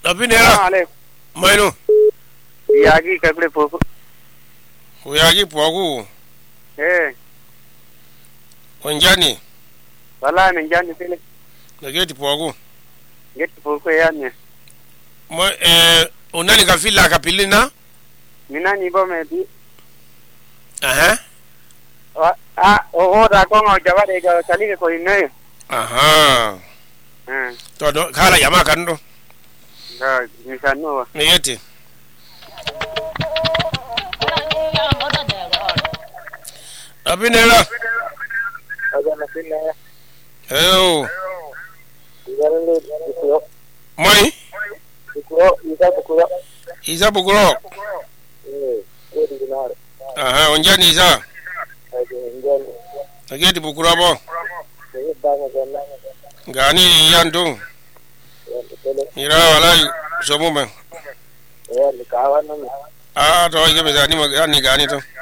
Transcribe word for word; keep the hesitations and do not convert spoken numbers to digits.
Abinera. Maino. Yagi kakule poku. Uyagi poku. Eh. Wanjani. Wala menjani sile. Nageti poku. Geti poku yani. Mo eh unani kafila kapilina? Mina ni bome bi. Aha. Ah, o da ko ngo jawade ga tali ko inne. Aha. Eh. Todo kala yama kando. Da misano. Nigeti. Abinera. Agana sile. Hello. Igarele ko. Mai? Ko ida ko. Isa bugro. Eh, ko dinar. Aha, wanjani isa. Agana. Nageti bugro bo. Eh, banga gana. Gani yandu. Mira wala somume. Eh, kawan. Ah, to yake bezani magani gani to.